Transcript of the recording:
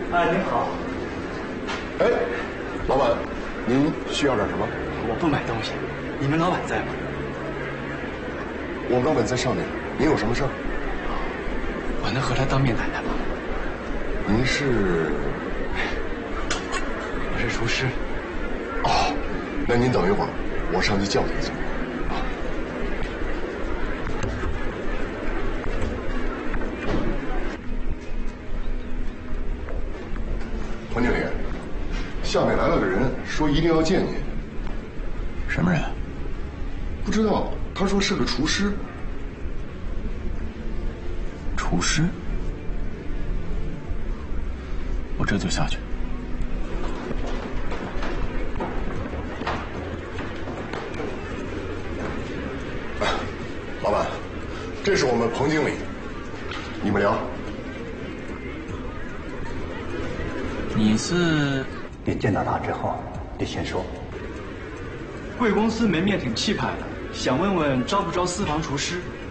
哎，您好。 哎，老板，您需要点什么？ 我不买东西，你们老板在吗？ 我们老板在上面，您有什么事儿？ 我能和他当面谈谈吗？ 您是？ 我是厨师。 哦，那您等一会儿，我上去叫他一下。黄经理，下面来了个人，说一定要见您。 什么人？ 不知道，他说是个厨师。 厨师？我这就下去。 老板，这是我们彭经理，你们聊。 你是？ 你见到他之后，你先说。 贵公司门面挺气派的，想问问招不招私房厨师？